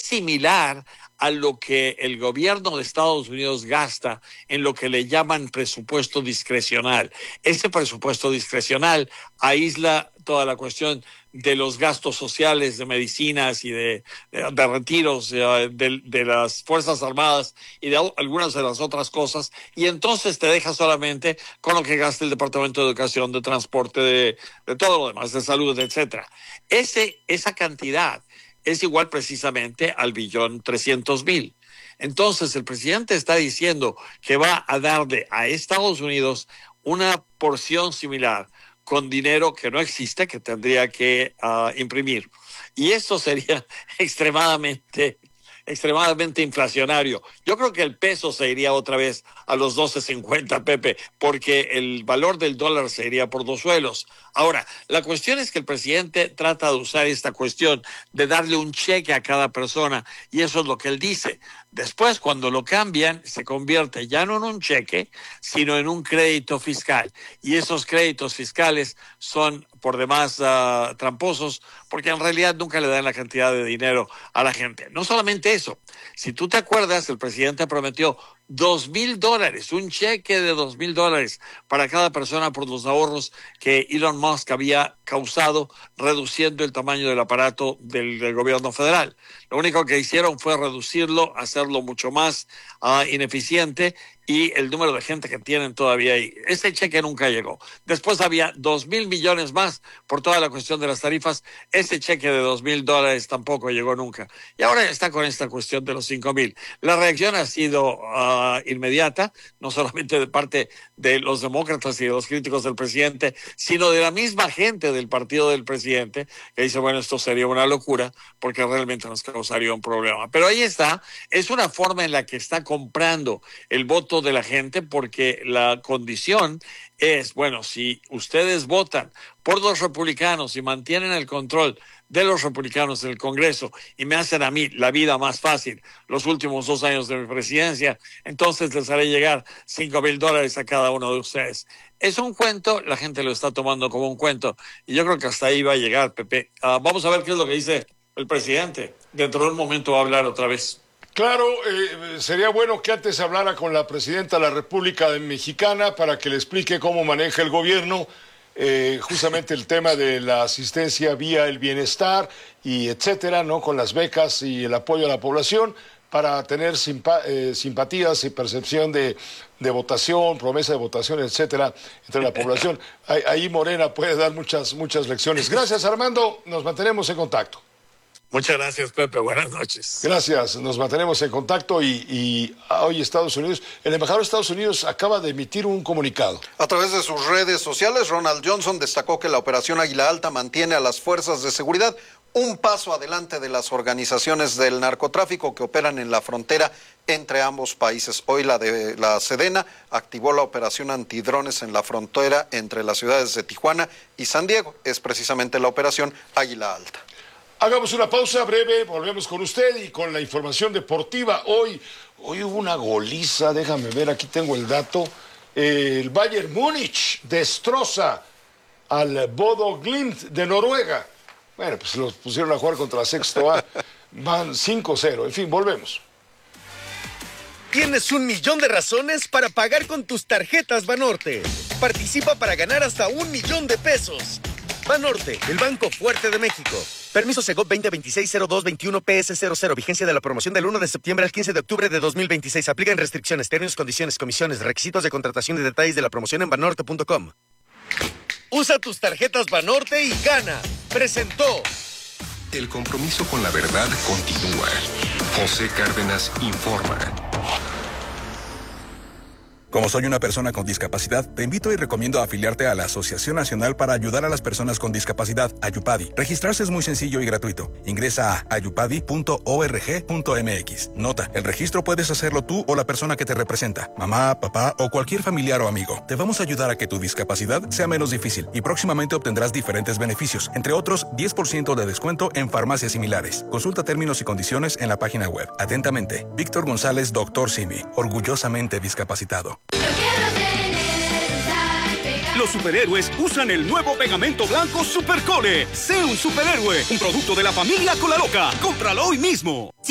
similar a lo que el gobierno de Estados Unidos gasta en lo que le llaman presupuesto discrecional. Ese presupuesto discrecional aísla toda la cuestión de los gastos sociales, de medicinas y de retiros de las Fuerzas Armadas y de algunas de las otras cosas, y entonces te deja solamente con lo que gasta el Departamento de Educación, de Transporte, de todo lo demás, de salud, etcétera. Esa cantidad es igual precisamente al 1.300.000.000. Entonces el presidente está diciendo que va a darle a Estados Unidos una porción similar con dinero que no existe, que tendría que imprimir. Y esto sería extremadamente inflacionario. Yo creo que el peso se iría otra vez a los 12.50, Pepe, porque el valor del dólar se iría por los suelos. Ahora, la cuestión es que el presidente trata de usar esta cuestión de darle un cheque a cada persona, y eso es lo que él dice. Después, cuando lo cambian, se convierte ya no en un cheque, sino en un crédito fiscal. Y esos créditos fiscales son por demás tramposos, porque en realidad nunca le dan la cantidad de dinero a la gente. No solamente eso, si tú te acuerdas, el presidente prometió $2,000, un cheque de $2,000 para cada persona por los ahorros que Elon Musk había causado reduciendo el tamaño del aparato del gobierno federal. Lo único que hicieron fue reducirlo, hacerlo mucho más ineficiente, y el número de gente que tienen todavía ahí. Ese cheque nunca llegó. Después había 2,000 millones más por toda la cuestión de las tarifas. Ese cheque de $2,000 tampoco llegó nunca. Y ahora está con esta cuestión de los 5,000. La reacción ha sido inmediata, no solamente de parte de los demócratas y de los críticos del presidente, sino de la misma gente del partido del presidente, que dice, bueno, esto sería una locura, porque realmente nos causaría un problema. Pero ahí está, es una forma en la que está comprando el voto de la gente, porque la condición es, bueno, si ustedes votan por los republicanos y mantienen el control de los republicanos en el Congreso y me hacen a mí la vida más fácil los últimos 2 años de mi presidencia, entonces les haré llegar $5,000 a cada uno de ustedes. Es un cuento, la gente lo está tomando como un cuento, y yo creo que hasta ahí va a llegar, Pepe. Vamos a ver qué es lo que dice el presidente. Dentro de un momento va a hablar otra vez. Claro, sería bueno que antes hablara con la presidenta de la República Mexicana para que le explique cómo maneja el gobierno justamente el tema de la asistencia vía el bienestar y etcétera, ¿no? Con las becas y el apoyo a la población para tener simpatías y percepción de votación, promesa de votación, etcétera, entre la población. Ahí Morena puede dar muchas lecciones. Gracias, Armando. Nos mantenemos en contacto. Muchas gracias, Pepe. Buenas noches. Gracias. Nos mantenemos en contacto y hoy Estados Unidos, el embajador de Estados Unidos acaba de emitir un comunicado. A través de sus redes sociales, Ronald Johnson destacó que la operación Águila Alta mantiene a las fuerzas de seguridad un paso adelante de las organizaciones del narcotráfico que operan en la frontera entre ambos países. Hoy la Sedena activó la operación antidrones en la frontera entre las ciudades de Tijuana y San Diego. Es precisamente la operación Águila Alta. Hagamos una pausa breve, volvemos con usted y con la información deportiva. Hoy hubo una goliza, déjame ver, aquí tengo el dato. El Bayern Múnich destroza al Bodo Glimt de Noruega. Bueno, pues los pusieron a jugar contra la Sexto A. Van 5-0. En fin, volvemos. Tienes 1,000,000 de razones para pagar con tus tarjetas Banorte. Participa para ganar hasta 1,000,000 de pesos. Banorte, el banco fuerte de México. Permiso Segov 2026-0221-PS00. Vigencia de la promoción del 1 de septiembre al 15 de octubre de 2026. Aplican restricciones, términos, condiciones, comisiones, requisitos de contratación y detalles de la promoción en banorte.com. Usa tus tarjetas Banorte y gana. Presentó. El compromiso con la verdad continúa. José Cárdenas informa. Como soy una persona con discapacidad, te invito y recomiendo afiliarte a la Asociación Nacional para Ayudar a las Personas con Discapacidad, Ayupadi. Registrarse es muy sencillo y gratuito. Ingresa a ayupadi.org.mx. Nota, el registro puedes hacerlo tú o la persona que te representa, mamá, papá o cualquier familiar o amigo. Te vamos a ayudar a que tu discapacidad sea menos difícil y próximamente obtendrás diferentes beneficios, entre otros 10% de descuento en farmacias similares. Consulta términos y condiciones en la página web. Atentamente, Víctor González, Dr. Simi, orgullosamente discapacitado. Los superhéroes usan el nuevo pegamento blanco Supercole. Sé un superhéroe, un producto de la familia Cola Loca. Cómpralo hoy mismo.